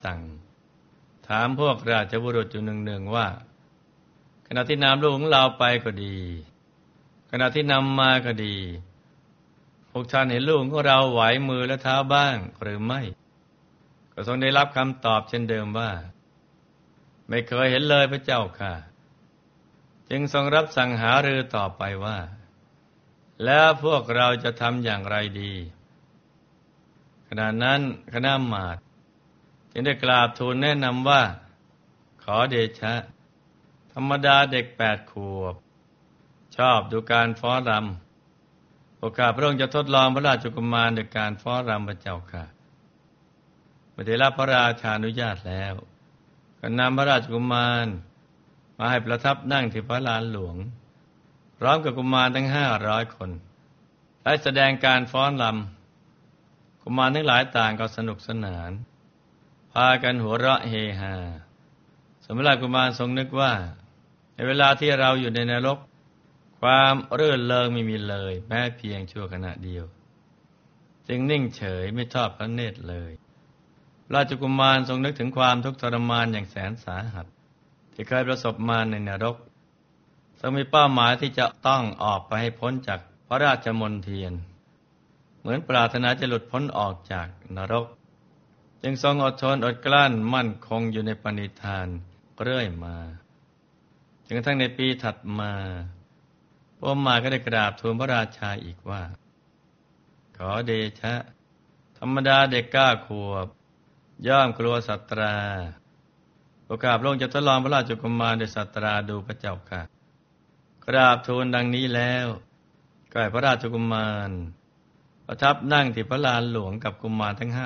ตังถามพวกราชบุรุษอยู่หนึ่งๆว่าขณะที่นำลูกของเราไปก็ดีขณะที่นำมาก็ดีพวกท่านเห็นลูกของเราไหวมือและเท้าบ้างหรือไม่ก็ทรงได้รับคำตอบเช่นเดิมว่าไม่เคยเห็นเลยพระเจ้าค่ะจึงทรงรับสั่งหารือต่อไปว่าแล้วพวกเราจะทำอย่างไรดีขณะนั้นคณะหมาดจึงได้กราบทูลแนะนำว่าขอเดชะธรรมดาเด็ก8 ขวบชอบดูการฟ้อนรำโอกาสพระองค์จะทดลองพระราชกุมารในการฟ้อนรำพระเจ้าค่ะเมื่อได้รับพระราชานุญาตแล้วก็นำพระราชกุมารมาให้ประทับนั่งที่พระลานหลวงพร้อมกับกุมารทั้ง500 คนและแสดงการฟ้อนรำกุมารทั้งหลายต่างก็สนุกสนานพากันหัวเราะเฮฮาสมณกุมารทรงนึกว่าในเวลาที่เราอยู่ในนรกความรื่นเริงไม่มีเลยแม้เพียงชั่วขณะเดียวจึงนิ่งเฉยไม่ทอดพระเนตรเลยราชกุมารทรงนึกถึงความทุกข์ทรมานอย่างแสนสาหัสที่เคยประสบมาในนรกทรงมีเป้าหมายที่จะต้องออกไปให้พ้นจากพระราชมณฑีนเหมือนปรารถนาจะหลุดพ้นออกจากนรกจึงทรงอดทนอดกลั้นมั่นคงอยู่ในปณิธานเรื่อยมาจนกระทั่งในปีถัดมาพระมารก็ได้กราบทูลพระราชาอีกว่าขอเดชะธรรมดาเด็ก9 ขวบย่อมกลัวสัตราโอกาสพระองค์จะทดลองพระราชกุมารด้วยสัตราดูพระเจ้าค่ะกราบทูลดังนี้แล้วก็ให้พระราชกุมารประทับนั่งที่พระลานหลวงกับกุมารทั้ง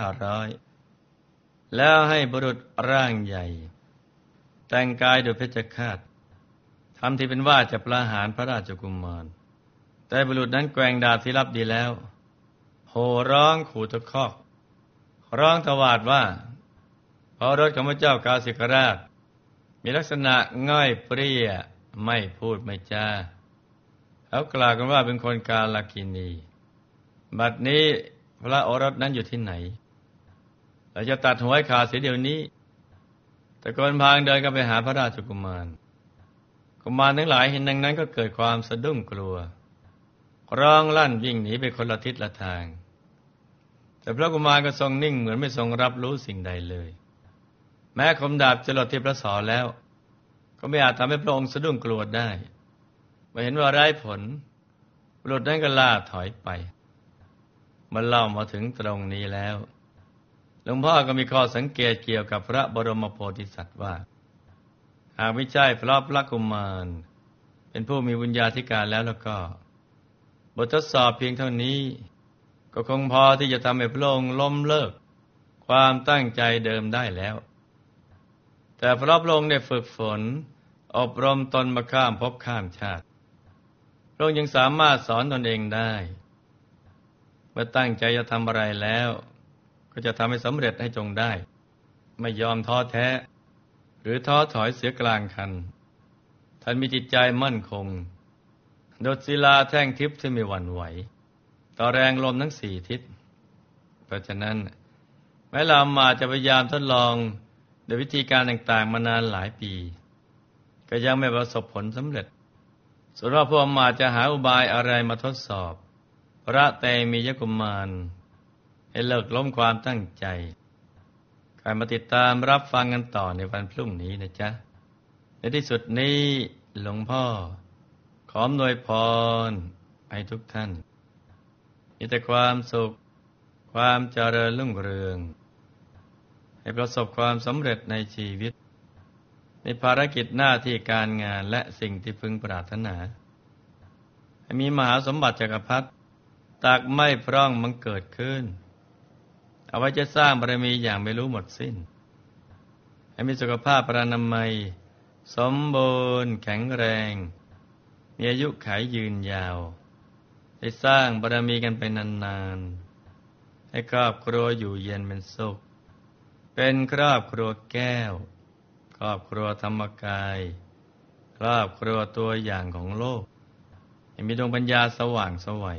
500แล้วให้บุรุษร่างใหญ่แต่งกายโดยเพชฌฆาตทำที่เป็นว่าจะประหารพระราชกุมารแต่บุรุษนั้นแกว่งดาบที่รับดีแล้วโห่ร้องขู่ตะคอกร้องตวาดว่าพระโอรสของพระเจ้ากาสิกราชมีลักษณะง่อยเปรี้ยไม่พูดไม่จาเขากล่าวกันว่าเป็นคนกาลกิณีบัดนี้พระโอรสนั้นอยู่ที่ไหนเราจะตัดหัวให้ขาดเสียเดี๋ยวนี้ตะโกนพางเดินกันไปหาพระราชกุมารกุมารทั้งหลายเห็นดังนั้นก็เกิดความสะดุ้งกลัวร้องลั่นวิ่งหนีไปคนละทิศละทางแต่พระกุมารก็ทรงนิ่งเหมือนไม่ทรงรับรู้สิ่งใดเลยแม้คมดาบจะหลดที่พระศอกแล้วก็ไม่อาจทำให้พระองค์สะดุ้งกลัวได้เมื่อเห็นว่าไร้ผลบุรุษนั้นก็ล่าถอยไปเมื่อเล่ามาถึงตรงนี้แล้วหลวงพ่อก็มีข้อสังเกตเกี่ยวกับพระบรมโพธิสัตว์ว่าหากไม่ใช่เพราะพระกุมารเป็นผู้มีวิญญาธิการแล้วก็บททดสอบเพียงเท่านี้ก็คงพอที่จะทำให้พระองค์ล้มเลิกความตั้งใจเดิมได้แล้วแต่เพราะพระองค์ได้ฝึกฝนอบรมตนมาข้ามภพข้ามชาติพระองค์ยังสามารถสอนตนเองได้เมื่อตั้งใจจะทำอะไรแล้วก็จะทำให้สำเร็จให้จงได้ไม่ยอมท้อแท้หรือท้อถอยเสียกลางคันท่านมีจิตใจมั่นคงดุจศิลาแท่งทิพย์ที่ไม่หวั่นไหวต่อแรงลมทั้ง4 ทิศเพราะฉะนั้นแม้เรามาจะพยายามทดลองโดยวิธีการต่างๆมานานหลายปีก็ยังไม่ประสบผลสำเร็จส่วนว่าพวกมาจะหาอุบายอะไรมาทดสอบพระเตมียกุมารให้เลิกล้มความตั้งใจใครมาติดตามรับฟังกันต่อในวันพรุ่งนี้นะจ๊ะในที่สุดนี้หลวงพ่อขออำนวยพรให้ทุกท่านมีแต่ความสุขความเจริญรุ่งเรืองให้ประสบความสำเร็จในชีวิตในภารกิจหน้าที่การงานและสิ่งที่พึงปรารถนาให้มีมหาสมบัติจักรพรรดิตักไม่พร่องบังเกิดขึ้นเอาไว้จะสร้างบารมีอย่างไม่รู้หมดสิ้นให้มีสุขภาพพรรณนามัยสมบูรณ์แข็งแรงมีอายุขัยยืนยาวให้สร้างบารมีกันไปนานๆให้ครอบครัวอยู่เย็นเป็นสุขเป็นครอบครัวแก้วครอบครัวธรรมกายครอบครัวตัวอย่างของโลกให้มีดวงปัญญาสว่างไสว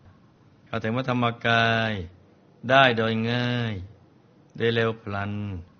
เข้าถึงพระธรรมกายได้โดยง่ายได้เร็วพลัน